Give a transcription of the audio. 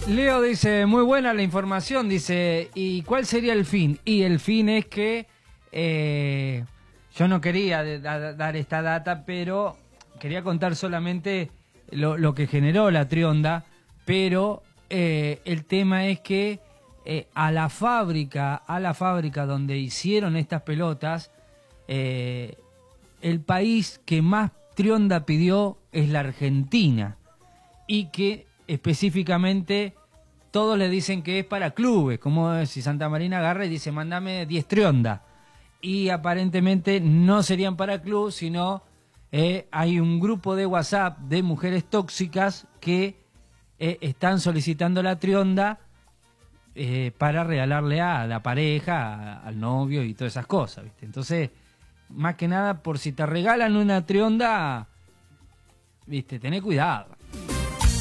Leo dice, muy buena la información, dice, ¿y cuál sería el fin? Y el fin es que yo no quería dar esta data, pero quería contar solamente lo que generó la Trionda, pero el tema es que a la fábrica donde hicieron estas pelotas, el país que más Trionda pidió es la Argentina, y que específicamente todos le dicen que es para clubes, como si Santa Marina agarra y dice, mándame 10 Trionda. Y aparentemente no serían para clubes, sino hay un grupo de WhatsApp de mujeres tóxicas que están solicitando la Trionda para regalarle a la pareja, al novio y todas esas cosas, ¿viste? Entonces, más que nada, por si te regalan una Trionda, ¿viste? Tené cuidado.